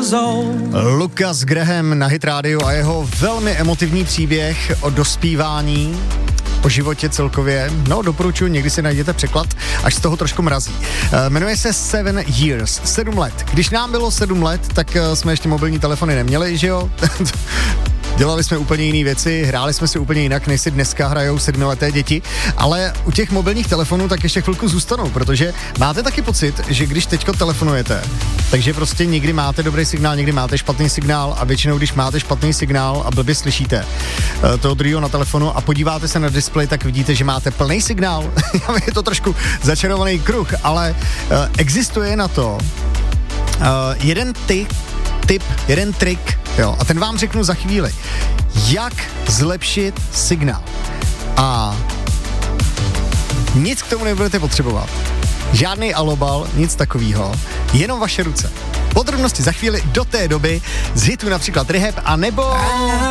Lucas Graham na Hit Radio a jeho velmi emotivní příběh o dospívání, o životě celkově. No, doporučuji, někdy si najděte překlad, až z toho trošku mrazí. Jmenuje se 7 Years, 7 let. Když nám bylo 7 let, tak jsme ještě mobilní telefony neměli, že jo? Dělali jsme úplně jiné věci, hráli jsme si úplně jinak, než si dneska hrajou 7leté děti, ale u těch mobilních telefonů tak ještě chvilku zůstanou, protože máte taky pocit, že když teďko telefonujete, takže prostě někdy máte dobrý signál, někdy máte špatný signál a většinou, když máte špatný signál a blbě slyšíte toho druhého na telefonu a podíváte se na displej, tak vidíte, že máte plný signál. Je to trošku začarovaný kruh, ale existuje na to jeden trik, jo, a ten vám řeknu za chvíli. Jak zlepšit signál? A nic k tomu nebudete potřebovat. Žádný alobal, nic takového, jenom vaše ruce. Podrobnosti za chvíli, do té doby z hitu například Rehab a nebo